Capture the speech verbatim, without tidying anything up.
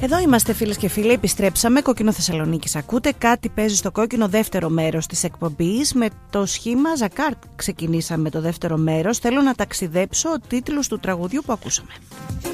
Εδώ είμαστε φίλες και φίλοι, επιστρέψαμε. Κόκκινο Θεσσαλονίκης ακούτε. Κάτι παίζει στο κόκκινο, δεύτερο μέρος της εκπομπής. Με το σχήμα Ζακάρ ξεκινήσαμε το δεύτερο μέρος. Θέλω να ταξιδέψω, ο τίτλος του τραγουδιού που ακούσαμε.